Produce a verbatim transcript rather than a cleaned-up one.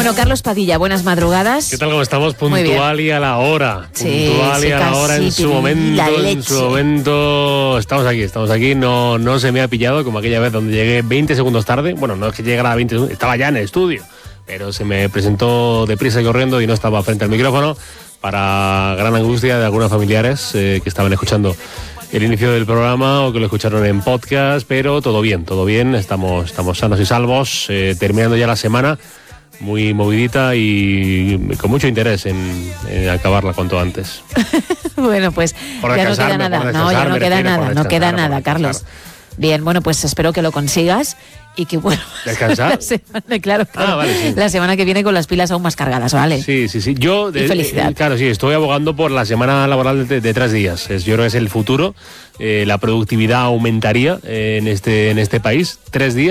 Bueno, Carlos Padilla, buenas madrugadas. ¿Qué tal? ¿Cómo estamos? Puntual y a la hora. Sí, Puntual sí, y a la hora en su momento. En su momento. Estamos aquí, estamos aquí. No, no se me ha pillado como aquella vez donde llegué veinte segundos tarde. Bueno, no es que llegara a veinte segundos, estaba ya en el estudio. Pero se me presentó deprisa y corriendo y no estaba frente al micrófono, para gran angustia de algunos familiares eh, que estaban escuchando el inicio del programa o que lo escucharon en podcast, pero todo bien, todo bien, estamos, estamos sanos y salvos, eh, terminando ya la semana, muy movidita y con mucho interés en, en acabarla cuanto antes. Bueno, pues por ya no queda nada, no, ya no queda nada, no queda nada, Carlos. Bien, bueno, pues espero que lo consigas y que bueno. ¿Descansar? La semana, claro, claro. Ah, vale, sí. La semana que viene con las pilas aún más cargadas, ¿vale? Sí, sí, sí. Yo, y felicidad. Eh, claro, sí, estoy abogando por la semana laboral de, de tres días. Es, yo creo que es el futuro. Eh, la productividad aumentaría eh, en este en este país. Tres días.